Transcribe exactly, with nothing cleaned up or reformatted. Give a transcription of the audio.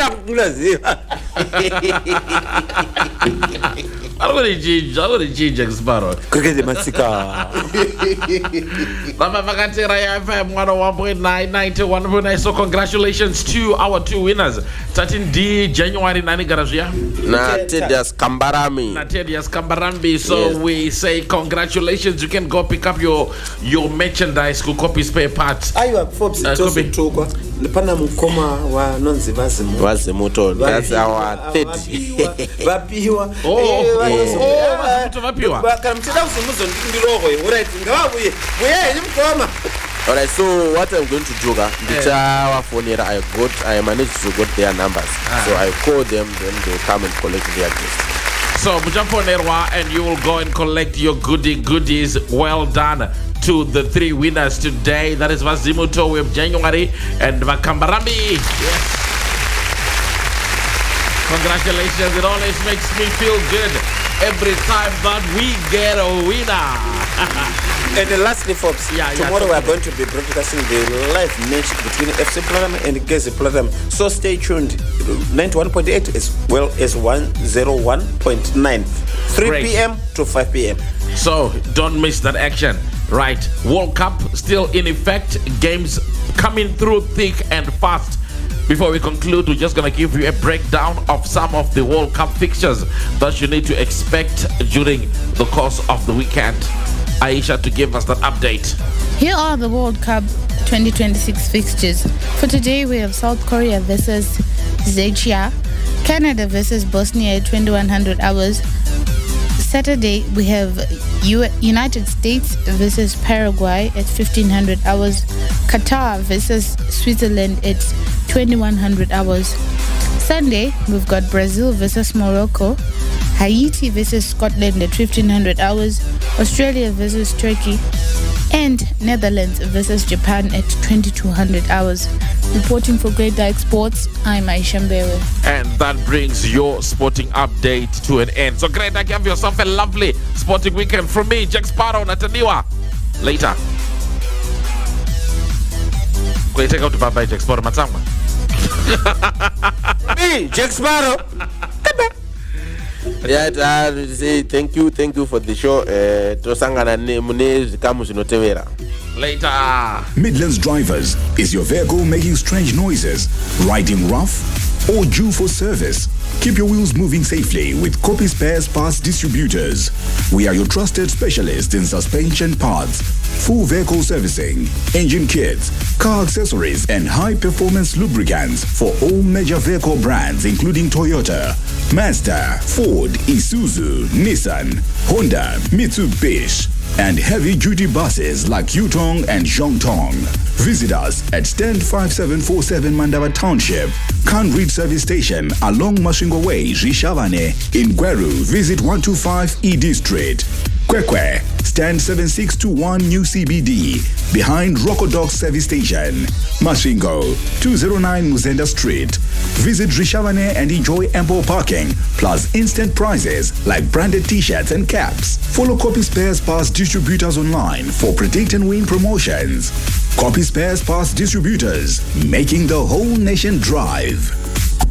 Alorichinja, alorichinja Sparrow. Cricket Matsika. Baba Vakatira F M one oh one point nine, ninety-one point nine. So congratulations to our two winners. thirteen D January nani Garajia. Na Tedias Kambarami. Na Tedias Kambarambi. So Yes. we say congratulations. You can go pick up your your merchandise, go copy spare parts. Aiwa Forbes Uh, tosi copy. tukwa. Nipana mukoma wa nonzi vazimu. Wazimuto. That's our third. Vapiwa. Oh, Eh, oh, vazimu. oh, Eh, vazimuto vapiwa. Bakana mtenda usimuzo ndirogo. Alright, ngawabuye. Buye ni mkoma. Alright, so what I'm going to do, Ndicha Fonera, I got, I managed to get their numbers. Ah. So I call them, then they come and collect their gifts. So Mujampo Nerwa, and you will go and collect your goodie goodies. Well done to the three winners today. That is Vazimuto with January and Vakambarambi. Yes. Congratulations. It always makes me feel good every time that we get a winner. And the lastly, Forbes, Yeah, yeah, tomorrow we are okay. going to be broadcasting the live match between F C Platinum and Gezi Platinum. So stay tuned. ninety-one point eight as well as one oh one point nine. three Great. p.m. to five p.m. So don't miss that action. Right. World Cup still in effect. Games coming through thick and fast. Before we conclude, we're just going to give you a breakdown of some of the World Cup fixtures that you need to expect during the course of the weekend. Aisha to give us that update. Here are the World Cup twenty twenty-six fixtures. For today, we have South Korea versus Czechia, Canada versus Bosnia at twenty-one hundred hours. Saturday, we have U- United States versus Paraguay at fifteen hundred hours. Qatar versus Switzerland at twenty-one hundred hours. Sunday, we've got Brazil versus Morocco, Haiti versus Scotland at fifteen hundred hours, Australia versus Turkey, and Netherlands versus Japan at twenty-two hundred hours. Reporting for Great Dyke Sports, I'm Aisha Mbewe. And that brings your sporting update to an end. So great, have yourself a lovely sporting weekend from me, Jack Sparrow, Nataniwa. Later. Go take out to Baba Jack Sparrow, Matamba. Me, Jack Sparrow. Yeah, uh, say thank you, thank you for the show. Uh, Tosangana ne mune zikamu zinotewera. Later. Midlands Drivers. Is your vehicle making strange noises, riding rough, or due for service? Keep your wheels moving safely with Copy Spares Parts Distributors. We are your trusted specialists in suspension parts, full vehicle servicing, engine kits, car accessories, and high-performance lubricants for all major vehicle brands including Toyota, Mazda, Ford, Isuzu, Nissan, Honda, Mitsubishi, and heavy-duty buses like Yutong and Zhongtong. Visit us at stand five seven four seven Mandava Township, Kanrit Service Station along Mashingo Way, Rishavane. In Gweru, visit one two five E D Street. Kwekwe, stand seven six two one New C B D, behind Rocodog Service Station. Mashingo, two oh nine Muzenda Street. Visit Rishavane and enjoy ample parking, plus instant prizes like branded t-shirts and caps. Follow Copy Spares Parts Distributors online for Predict and Win promotions. Copy Spares Parts Distributors, making the whole nation drive.